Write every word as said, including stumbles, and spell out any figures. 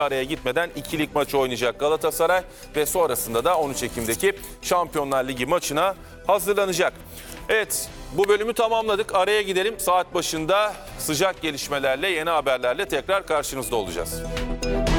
Araya gitmeden ikilik maçı oynayacak Galatasaray ve sonrasında da on üç Ekim'deki Şampiyonlar Ligi maçına hazırlanacak. Evet, bu bölümü tamamladık. Araya gidelim. Saat başında sıcak gelişmelerle, yeni haberlerle tekrar karşınızda olacağız.